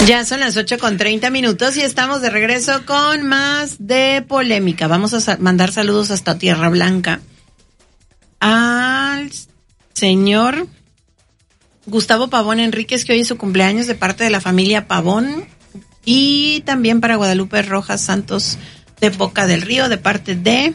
Ya son las 8:30 y estamos de regreso con más de polémica. Vamos a mandar saludos hasta Tierra Blanca al señor Gustavo Pavón Enríquez, que hoy es su cumpleaños, de parte de la familia Pavón, y también para Guadalupe Rojas Santos de Boca del Río, de parte de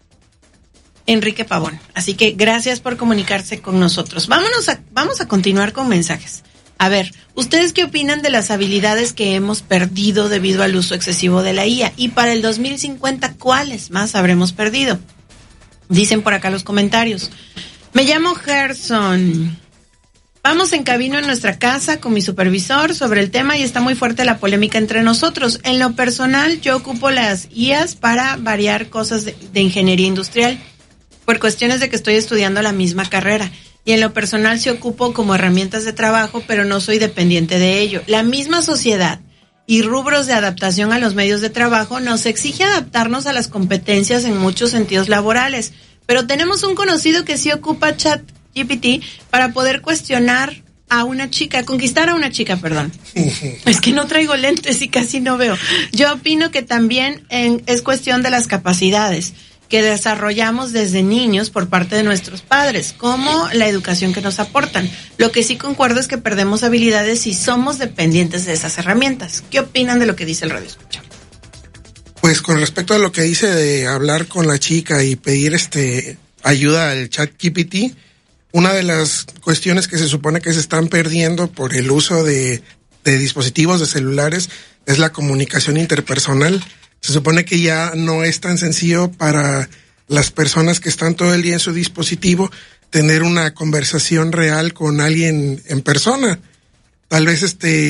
Enrique Pavón. Así que gracias por comunicarse con nosotros. Vamos a continuar con mensajes. A ver, ¿ustedes qué opinan de las habilidades que hemos perdido debido al uso excesivo de la IA? Y para el 2050, ¿cuáles más habremos perdido? Dicen por acá los comentarios. Me llamo Gerson. Vamos en camino en nuestra casa con mi supervisor sobre el tema y está muy fuerte la polémica entre nosotros. En lo personal, yo ocupo las IAs para variar cosas de ingeniería industrial, por cuestiones de que estoy estudiando la misma carrera. Y en lo personal sí ocupo como herramientas de trabajo, pero no soy dependiente de ello. La misma sociedad y rubros de adaptación a los medios de trabajo nos exige adaptarnos a las competencias en muchos sentidos laborales. Pero tenemos un conocido que sí ocupa ChatGPT para poder conquistar a una chica, perdón. Es que no traigo lentes y casi no veo. Yo opino que también es cuestión de las capacidades que desarrollamos desde niños por parte de nuestros padres, como la educación que nos aportan. Lo que sí concuerdo es que perdemos habilidades y somos dependientes de esas herramientas. ¿Qué opinan de lo que dice el Radio Escucha? Pues con respecto a lo que dice de hablar con la chica y pedir ayuda al ChatGPT, una de las cuestiones que se supone que se están perdiendo por el uso de dispositivos de celulares es la comunicación interpersonal. Se supone que ya no es tan sencillo para las personas que están todo el día en su dispositivo tener una conversación real con alguien en persona. Tal vez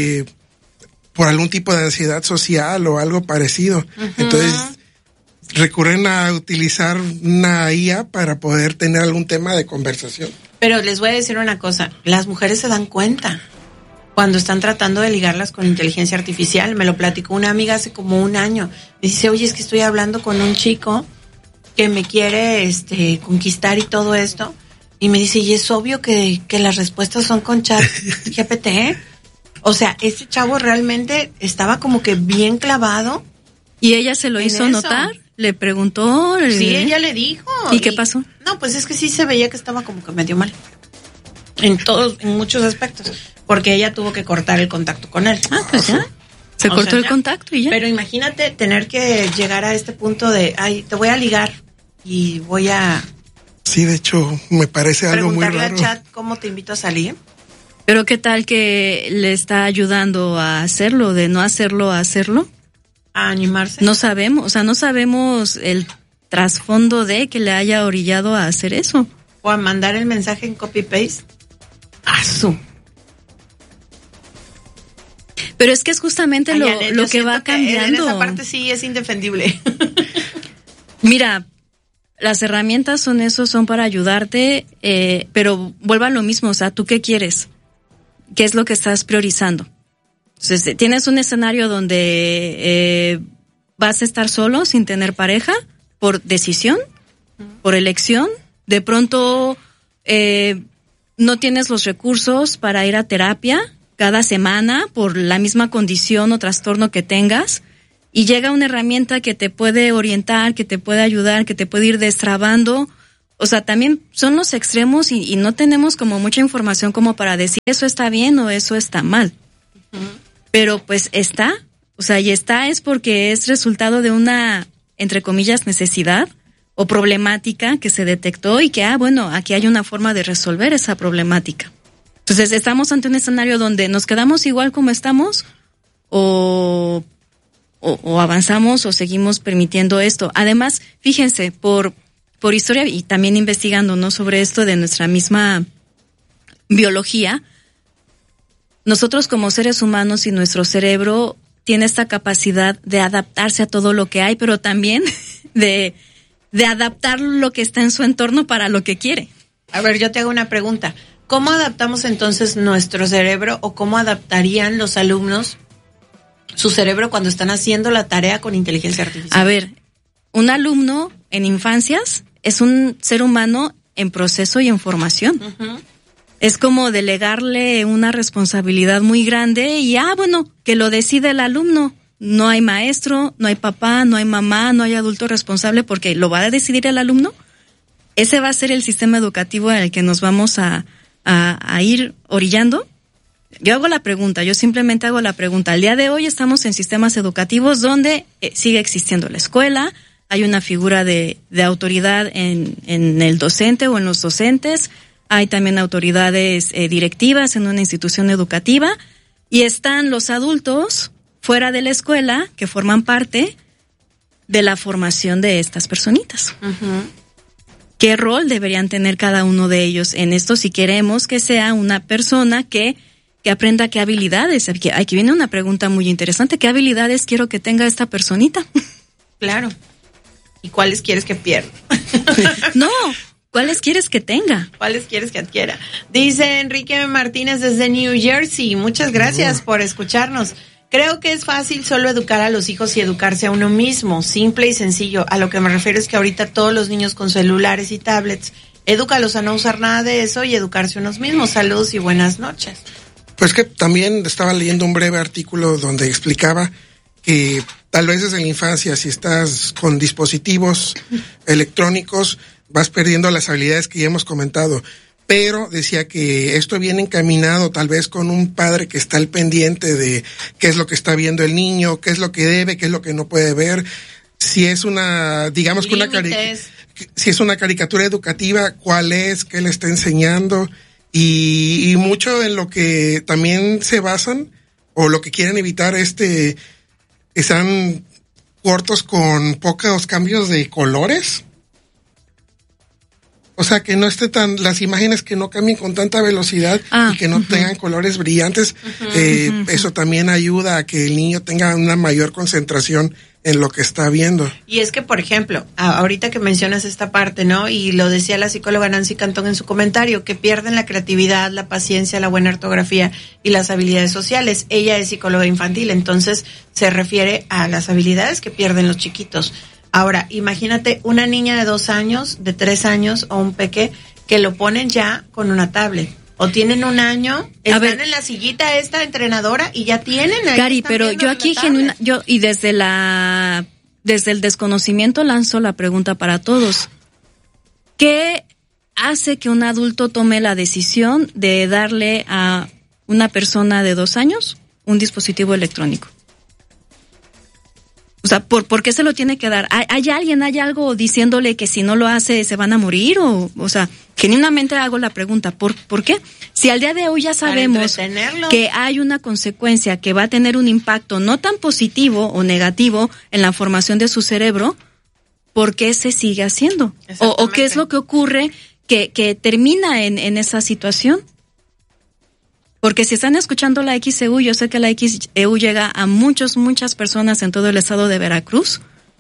por algún tipo de ansiedad social o algo parecido. Uh-huh. Entonces recurren a utilizar una IA para poder tener algún tema de conversación. Pero les voy a decir una cosa, las mujeres se dan cuenta cuando están tratando de ligarlas con inteligencia artificial. Me lo platicó una amiga hace como un año. Me dice, oye, es que estoy hablando con un chico que me quiere conquistar y todo esto. Y me dice, y es obvio que las respuestas son con ChatGPT, ¿eh? O sea, este chavo realmente estaba como que bien clavado. ¿Y ella se lo hizo notar? ¿Le preguntó? Sí, ella le dijo. ¿Y qué pasó? No, pues es que sí se veía que estaba como que medio mal. En muchos aspectos. Porque ella tuvo que cortar el contacto con él. Ah, pues ya. Se cortó el contacto y ya. Pero imagínate tener que llegar a este punto de, ay, te voy a ligar y voy a... Sí, de hecho, me parece algo muy raro. Preguntarle al chat cómo te invito a salir. Pero ¿qué tal que le está ayudando a hacerlo, de no hacerlo a hacerlo? A animarse. No sabemos el trasfondo de que le haya orillado a hacer eso. O a mandar el mensaje en copy-paste. Pero es que es justamente lo que va cambiando. En esa parte sí es indefendible. Mira, las herramientas son para ayudarte, pero vuelva a lo mismo, o sea, ¿tú qué quieres? ¿Qué es lo que estás priorizando? Entonces, tienes un escenario donde vas a estar solo, sin tener pareja, por decisión, por elección. De pronto no tienes los recursos para ir a terapia cada semana por la misma condición o trastorno que tengas, y llega una herramienta que te puede orientar, que te puede ayudar, que te puede ir destrabando. O sea, también son los extremos y no tenemos como mucha información como para decir eso está bien o eso está mal. Uh-huh. Pero pues está, o sea, y está es porque es resultado de una, entre comillas, necesidad o problemática que se detectó y que, bueno, aquí hay una forma de resolver esa problemática. Entonces, estamos ante un escenario donde nos quedamos igual como estamos o avanzamos o seguimos permitiendo esto. Además, fíjense, por historia y también investigando, ¿no?, sobre esto de nuestra misma biología, nosotros como seres humanos y nuestro cerebro tiene esta capacidad de adaptarse a todo lo que hay, pero también de adaptar lo que está en su entorno para lo que quiere. A ver, yo te hago una pregunta. ¿Cómo adaptamos entonces nuestro cerebro o cómo adaptarían los alumnos su cerebro cuando están haciendo la tarea con inteligencia artificial? A ver, un alumno en infancias es un ser humano en proceso y en formación. Uh-huh. Es como delegarle una responsabilidad muy grande y, bueno, que lo decide el alumno. No hay maestro, no hay papá, no hay mamá, no hay adulto responsable porque lo va a decidir el alumno. Ese va a ser el sistema educativo en el que nos vamos a ir orillando. Yo simplemente hago la pregunta. Al día de hoy estamos en sistemas educativos donde sigue existiendo la escuela, hay una figura de autoridad en el docente o en los docentes, hay también autoridades directivas en una institución educativa y están los adultos fuera de la escuela que forman parte de la formación de estas personitas. Uh-huh. ¿Qué rol deberían tener cada uno de ellos en esto si queremos que sea una persona que aprenda qué habilidades? Aquí viene una pregunta muy interesante. ¿Qué habilidades quiero que tenga esta personita? Claro. ¿Y cuáles quieres que pierda? No, ¿cuáles quieres que tenga? ¿Cuáles quieres que adquiera? Dice Enrique Martínez desde New Jersey. Muchas gracias por escucharnos. Creo que es fácil solo educar a los hijos y educarse a uno mismo, simple y sencillo. A lo que me refiero es que ahorita todos los niños con celulares y tablets, edúcalos a no usar nada de eso y educarse a unos mismos. Saludos y buenas noches. Pues que también estaba leyendo un breve artículo donde explicaba que tal vez desde la infancia, si estás con dispositivos electrónicos, vas perdiendo las habilidades que ya hemos comentado. Pero decía que esto viene encaminado tal vez con un padre que está al pendiente de qué es lo que está viendo el niño, qué es lo que debe, qué es lo que no puede ver. Si es una, digamos que si es una caricatura educativa, cuál es, qué le está enseñando, y mucho en lo que también se basan o lo que quieren evitar que sean cortos con pocos cambios de colores. O sea, que no las imágenes que no cambien con tanta velocidad y que no tengan colores brillantes. Eso también ayuda a que el niño tenga una mayor concentración en lo que está viendo. Y es que, por ejemplo, ahorita que mencionas esta parte, ¿no? Y lo decía la psicóloga Nancy Cantón en su comentario, que pierden la creatividad, la paciencia, la buena ortografía y las habilidades sociales. Ella es psicóloga infantil, entonces se refiere a las habilidades que pierden los chiquitos. Ahora, imagínate una niña de 2 años, de 3 años o un peque que lo ponen ya con una tablet. O tienen 1 año, están en la sillita esta entrenadora y ya tienen. Cari, pero yo aquí desde el desconocimiento lanzo la pregunta para todos. ¿Qué hace que un adulto tome la decisión de darle a una persona de 2 años un dispositivo electrónico? O sea, ¿por qué se lo tiene que dar? ¿Hay algo diciéndole que si no lo hace se van a morir? O sea, genuinamente hago la pregunta, ¿por qué? Si al día de hoy ya sabemos que hay una consecuencia que va a tener un impacto no tan positivo o negativo en la formación de su cerebro, ¿por qué se sigue haciendo? ¿O qué es lo que ocurre que termina en esa situación? Porque si están escuchando la XEU, yo sé que la XEU llega a muchas personas en todo el estado de Veracruz.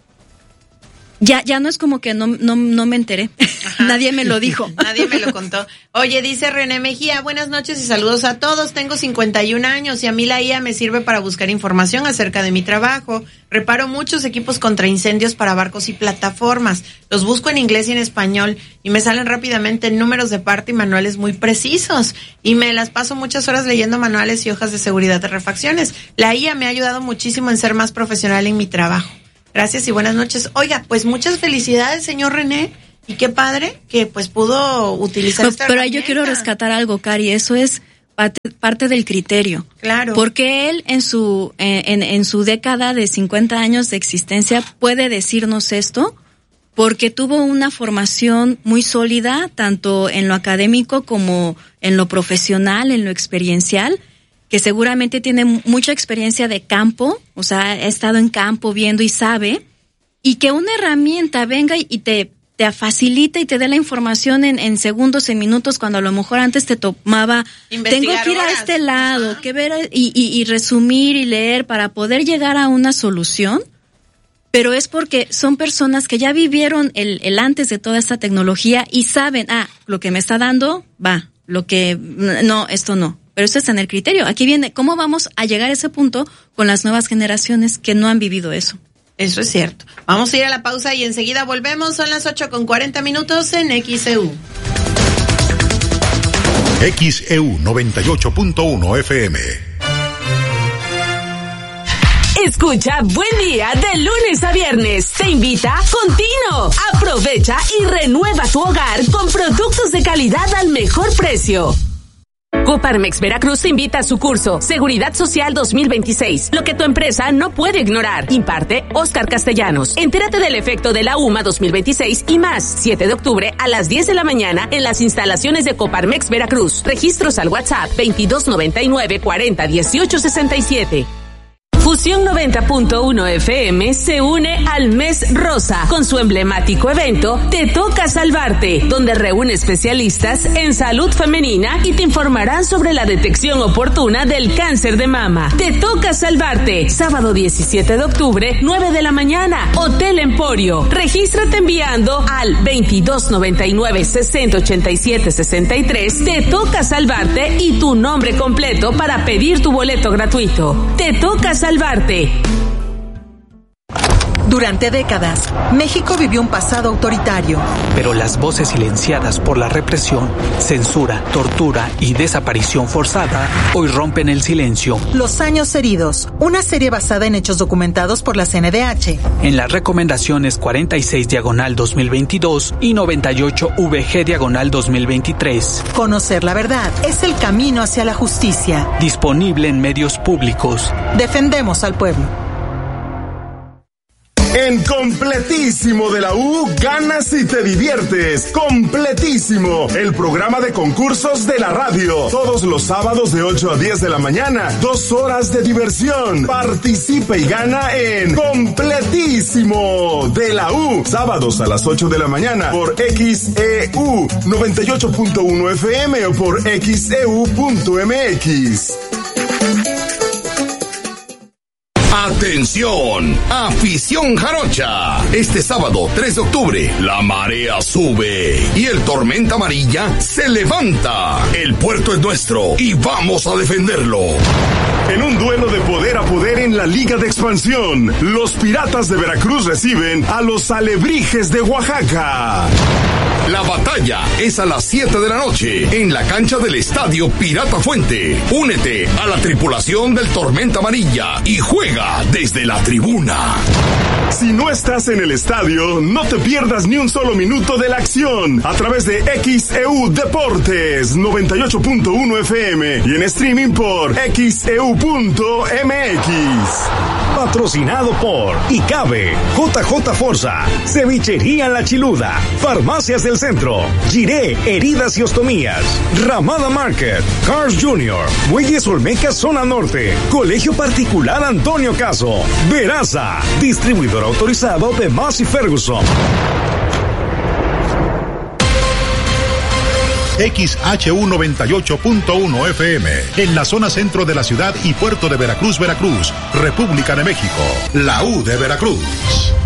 Ya no es como que no me enteré. Nadie me lo dijo. Nadie me lo contó. Oye, dice René Mejía, buenas noches y saludos a todos. Tengo 51 años y a mí la IA me sirve para buscar información acerca de mi trabajo. Reparo muchos equipos contra incendios para barcos y plataformas. Los busco en inglés y en español y me salen rápidamente números de parte y manuales muy precisos. Y me las paso muchas horas leyendo manuales y hojas de seguridad de refacciones. La IA me ha ayudado muchísimo en ser más profesional en mi trabajo. Gracias y buenas noches. Oiga, pues muchas felicidades, señor René, y qué padre que pues pudo utilizar esta herramienta. Pero yo quiero rescatar algo, Cari, eso es parte del criterio. Claro. Porque él en su década de 50 años de existencia puede decirnos esto porque tuvo una formación muy sólida, tanto en lo académico como en lo profesional, en lo experiencial, que seguramente tiene mucha experiencia de campo, o sea, ha estado en campo viendo y sabe, y que una herramienta venga y te facilita y te dé la información en segundos, en minutos, cuando a lo mejor antes te tomaba, tengo que ir a este lado, que ver y resumir y leer para poder llegar a una solución, pero es porque son personas que ya vivieron el antes de toda esta tecnología y saben, lo que me está dando, lo que, no, esto no. Pero eso es tener criterio. Aquí viene, ¿cómo vamos a llegar a ese punto con las nuevas generaciones que no han vivido eso? Eso es cierto. Vamos a ir a la pausa y enseguida volvemos. Son las 8:40 en XEU. XEU 98.1 FM. Escucha Buen Día de lunes a viernes. Te invita Contino. Aprovecha y renueva tu hogar con productos de calidad al mejor precio. Coparmex Veracruz te invita a su curso Seguridad Social 2026, lo que tu empresa no puede ignorar. Imparte Óscar Castellanos. Entérate del efecto de la UMA 2026 y más. 7 de octubre a las 10 de la mañana en las instalaciones de Coparmex Veracruz. Registros al WhatsApp 2299 40 18 67. Fusión 90.1 FM se une al Mes Rosa con su emblemático evento Te Toca Salvarte, donde reúne especialistas en salud femenina y te informarán sobre la detección oportuna del cáncer de mama. Te Toca Salvarte, sábado 17 de octubre, 9 de la mañana, Hotel Emporio. Regístrate enviando al 2299 6087 63. Te Toca Salvarte y tu nombre completo para pedir tu boleto gratuito. Te Toca Salvarte. Durante décadas, México vivió un pasado autoritario. Pero las voces silenciadas por la represión, censura, tortura y desaparición forzada hoy rompen el silencio. Los años heridos, una serie basada en hechos documentados por la CNDH. En las recomendaciones 46/2022 y 98/VG/2023. Conocer la verdad es el camino hacia la justicia. Disponible en medios públicos. Defendemos al pueblo. En Completísimo de la U, ganas y te diviertes. Completísimo, el programa de concursos de la radio. Todos los sábados de 8 a 10 de la mañana. 2 horas de diversión. Participa y gana en Completísimo de la U. Sábados a las 8 de la mañana por XEU 98.1 FM o por XEU.mx. ¡Atención! ¡Afición jarocha! Este sábado 3 de octubre, la marea sube y el Tormenta Amarilla se levanta. El puerto es nuestro y vamos a defenderlo. En un duelo de poder a poder en la Liga de Expansión, los Piratas de Veracruz reciben a los Alebrijes de Oaxaca. La batalla es a las 7 de la noche en la cancha del Estadio Pirata Fuente. Únete a la tripulación del Tormenta Amarilla y juega desde la tribuna. Si no estás en el estadio, no te pierdas ni un solo minuto de la acción a través de XEU Deportes 98.1 FM y en streaming por XEU.mx. Patrocinado por ICABE, JJ Forza, Cevichería La Chiluda, Farmacias del Centro, Giré Heridas y Ostomías, Ramada Market, Cars Jr., Muelles Olmeca Zona Norte, Colegio Particular Antonio Caso, Veraza, distribuidor autorizado de Massey Ferguson. XHU 98.1 FM, en la zona centro de la ciudad y puerto de Veracruz, Veracruz, República de México, la U de Veracruz.